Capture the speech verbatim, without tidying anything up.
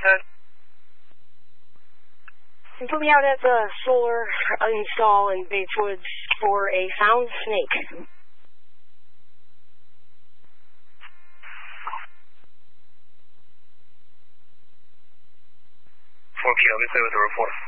said. And put me out at the solar install in Bates Woods for a found snake. four Kilo, we stay with the report.